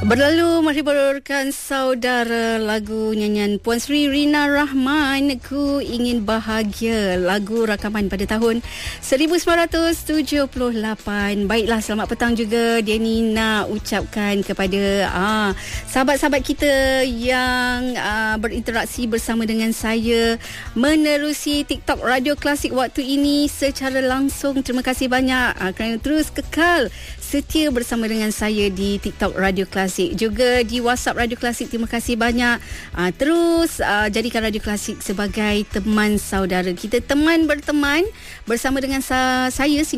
Berlalu menghiburkan saudara lagu nyanyian Puan Sri Rina Rahman, Ku Ingin Bahagia, lagu rakaman pada tahun 1978. Baiklah, selamat petang juga Denny nak ucapkan kepada sahabat-sahabat kita yang berinteraksi bersama dengan saya menerusi TikTok Radio Klasik waktu ini secara langsung. Terima kasih banyak kerana terus kekal setia bersama dengan saya di TikTok Radio Klasik, juga di WhatsApp Radio Klasik. Terima kasih banyak. Terus jadikan Radio Klasik sebagai teman saudara kita, teman berteman bersama dengan saya